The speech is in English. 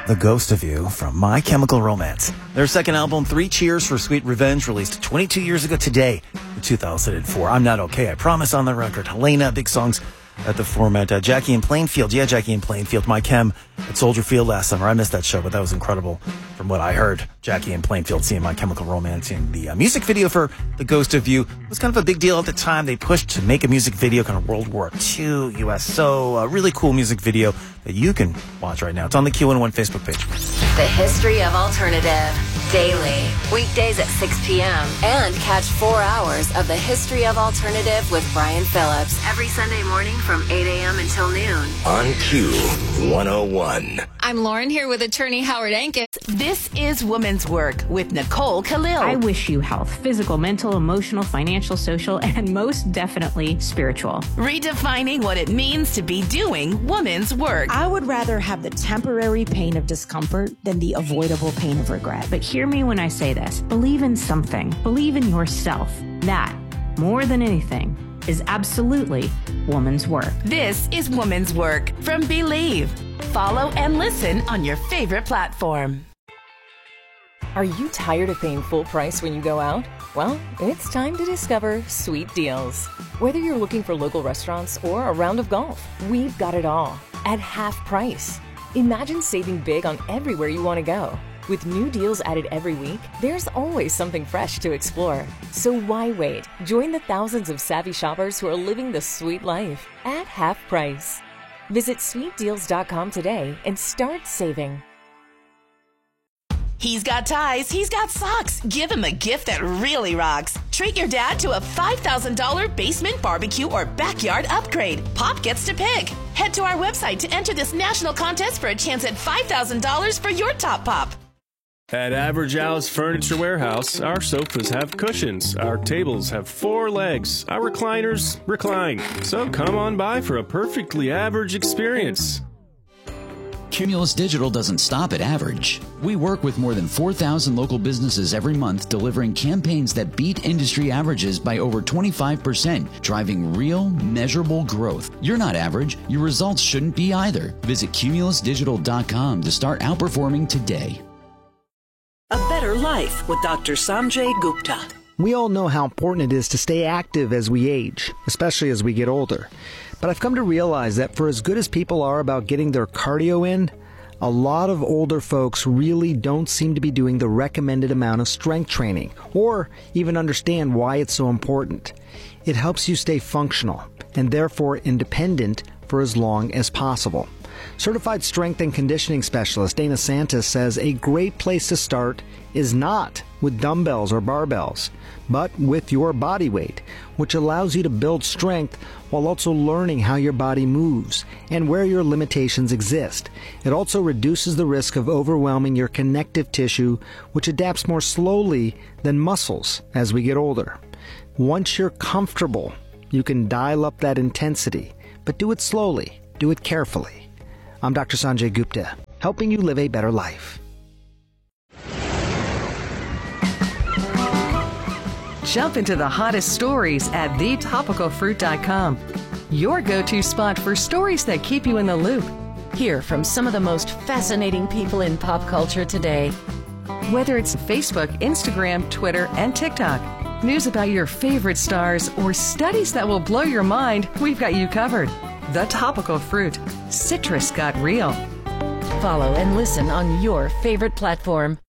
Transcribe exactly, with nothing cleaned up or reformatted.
The Ghost of You from My Chemical Romance. Their second album, Three Cheers for Sweet Revenge, released twenty-two years ago today in two thousand four. I'm Not Okay, I Promise on the record. Helena, big songs at the format. Uh, Jackie in Plainfield. Yeah, Jackie in Plainfield. My Chem at Soldier Field last summer. I missed that show, but that was incredible from what I heard. Jackie in Plainfield seeing My Chemical Romance. And the uh, music video for The Ghost of You was kind of a big deal at the time. They pushed to make a music video, kind of World War Two, U S So, a really cool music video that you can watch right now. It's on the Q one oh one Facebook page. The History of Alternative. Daily. Weekdays at six p.m. And catch four hours of the History of Alternative with Brian Phillips. Every Sunday morning from eight a.m. until noon. On Q one oh one. I'm Lauren here with attorney Howard Ankes. This is Women's Work with Nicole Khalil. I wish you health, physical, mental, emotional, financial, social, and most definitely spiritual. Redefining what it means to be doing women's work. I would rather have the temporary pain of discomfort than the avoidable pain of regret. But hear me when I say this. Believe in something. Believe in yourself. That, more than anything, is absolutely woman's work. This is Woman's Work from Believe. Follow and listen on your favorite platform. Are you tired of paying full price when you go out? Well, it's time to discover Sweet Deals. Whether you're looking for local restaurants or a round of golf, we've got it all at half price. Imagine saving big on everywhere you want to go. With new deals added every week, there's always something fresh to explore. So why wait? Join the thousands of savvy shoppers who are living the sweet life at half price. Visit sweet deals dot com today and start saving. He's got ties, he's got socks. Give him a gift that really rocks. Treat your dad to a five thousand dollars basement barbecue or backyard upgrade. Pop gets to pick. Head to our website to enter this national contest for a chance at five thousand dollars for your top pop. At Average Al's Furniture Warehouse, our sofas have cushions, our tables have four legs, our recliners recline. So come on by for a perfectly average experience. Cumulus Digital doesn't stop at average. We work with more than four thousand local businesses every month, delivering campaigns that beat industry averages by over twenty-five percent, driving real, measurable growth. You're not average. Your results shouldn't be either. Visit cumulus digital dot com to start outperforming today. A Better Life with Doctor Sanjay Gupta. We all know how important it is to stay active as we age, especially as we get older. But I've come to realize that for as good as people are about getting their cardio in, a lot of older folks really don't seem to be doing the recommended amount of strength training, or even understand why it's so important. It helps you stay functional, and therefore independent for as long as possible. Certified strength and conditioning specialist Dana Santis says a great place to start is not with dumbbells or barbells, but with your body weight, which allows you to build strength while also learning how your body moves and where your limitations exist. It also reduces the risk of overwhelming your connective tissue, which adapts more slowly than muscles as we get older. Once you're comfortable, you can dial up that intensity, but do it slowly, do it carefully. I'm Doctor Sanjay Gupta, helping you live a better life. Jump into the hottest stories at the topical fruit dot com. Your go-to spot for stories that keep you in the loop. Hear from some of the most fascinating people in pop culture today. Whether it's Facebook, Instagram, Twitter, and TikTok, news about your favorite stars, or studies that will blow your mind, we've got you covered. The Topical Fruit. Citrus got real. Follow and listen on your favorite platform.